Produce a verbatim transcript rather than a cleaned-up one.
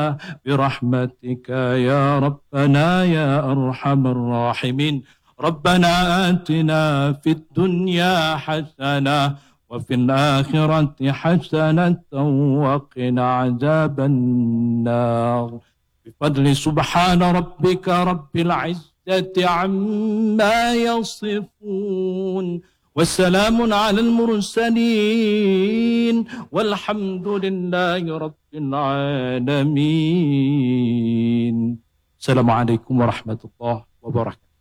برحمتك يا ربنا يا أرحم الراحمين. ربنا آتنا في الدنيا حسنة وفي الآخرة حسنة وقنا عذاب النار. بفضل سبحان ربك رب العزة عما يصفون والسلام على المرسلين والحمد لله رب العالمين. السلام عليكم ورحمة الله وبركاته.